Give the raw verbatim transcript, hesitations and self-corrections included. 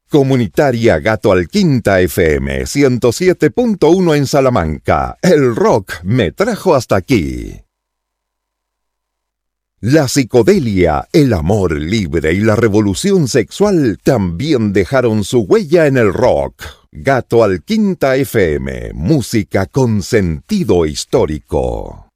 Comunitaria Gato Alquinta F M ciento siete punto uno en Salamanca. El rock me trajo hasta aquí. La psicodelia, el amor libre y la revolución sexual también dejaron su huella en el rock. Gato Alquinta F M, música con sentido histórico.